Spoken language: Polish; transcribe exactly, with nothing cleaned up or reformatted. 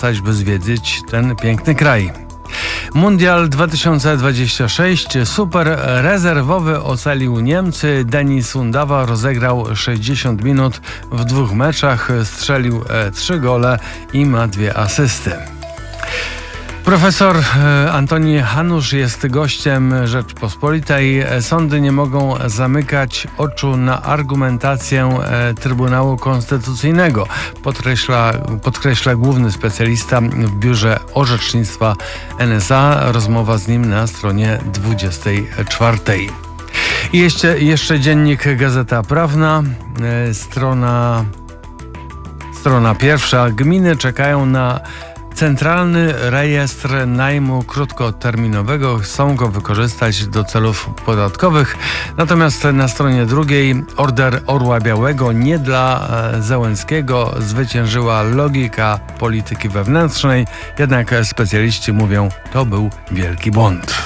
by zwiedzić ten piękny kraj. Mundial dwa tysiące dwudziesty szósty. Super rezerwowy ocalił Niemcy. Denis Sundawa rozegrał sześćdziesiąt minut w dwóch meczach, strzelił trzy gole i ma dwie asysty. Profesor Antoni Hanusz jest gościem Rzeczpospolitej. Sądy nie mogą zamykać oczu na argumentację Trybunału Konstytucyjnego, podkreśla, podkreśla główny specjalista w Biurze Orzecznictwa N S A. Rozmowa z nim na stronie dwudziestej czwartej. I jeszcze, jeszcze dziennik Gazeta Prawna, strona, strona pierwsza. Gminy czekają na Centralny Rejestr Najmu Krótkoterminowego. Chcą go wykorzystać do celów podatkowych. Natomiast na stronie drugiej order Orła Białego nie dla Zełenskiego. Zwyciężyła logika polityki wewnętrznej. Jednak specjaliści mówią, to był wielki błąd.